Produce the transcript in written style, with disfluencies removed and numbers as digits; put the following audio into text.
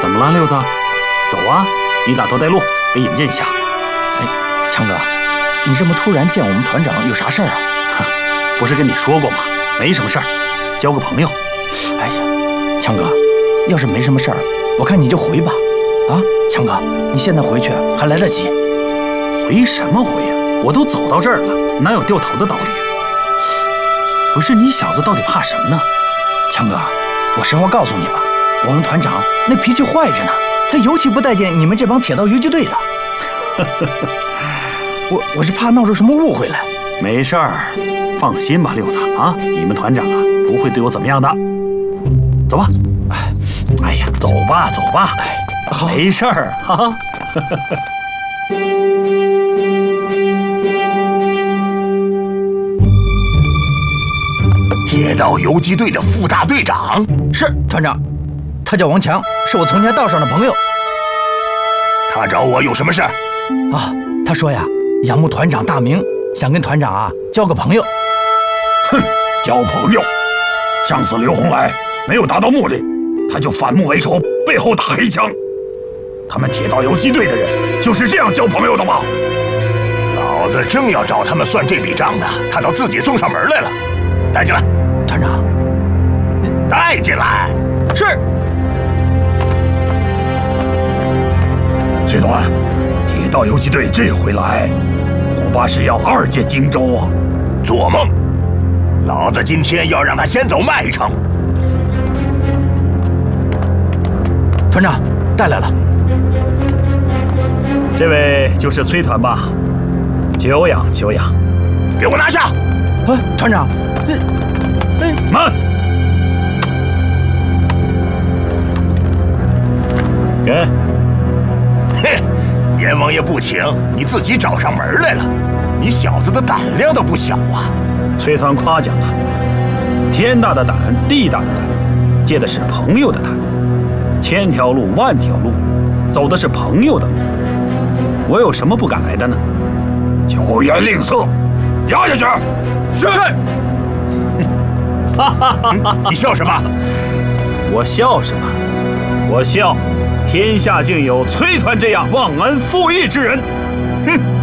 怎么了，六子？走啊，你打头带路，给引荐一下。 哎，强哥，你这么突然见我们团长，有啥事儿啊？ 哼，不是跟你说过吗？没什么事儿，交个朋友。 哎呀，强哥，要是没什么事儿，我看你就回吧。啊，强哥，你现在回去还来得及。 回什么回呀？我都走到这儿了，哪有掉头的道理啊？不是你小子到底怕什么呢？ 强哥，我实话告诉你吧，我们团长那脾气坏着呢，他尤其不待见你们这帮铁道游击队的。我是怕闹出什么误会来。 没事儿，放心吧，六子啊，你们团长啊不会对我怎么样的。走吧。哎呀，走吧走吧。哎，好，没事儿哈。 铁道游击队的副大队长是团长，他叫王强，是我从前道上的朋友。 他找我有什么事？ 啊，他说呀，仰慕团长大名，想跟团长啊交个朋友。 哼，交朋友？上次刘洪来没有达到目的，他就反目为仇，背后打黑枪。他们铁道游击队的人就是这样交朋友的吗？老子正要找他们算这笔账呢，他倒自己送上门来了。带进来。 团长， 带进来。 是。 这段铁道游击队这回来，恐怕是要2届荆州啊！做梦！老子今天要让他先走麦城。 团长，带来了。 这位就是崔团吧？久仰久仰。 给我拿下！ 哎，团长， 慢！给。 嘿，阎王爷不请，你自己找上门来了。你小子的胆量都不小啊！ 崔团夸奖了，天大的胆，地大的胆，借的是朋友的胆。千条路万条路，走的是朋友的路。我有什么不敢来的呢？ 巧言令色，压下去！ 是。 你笑什么？ 我笑什么？我笑，天下竟有崔团这样忘恩负义之人。哼！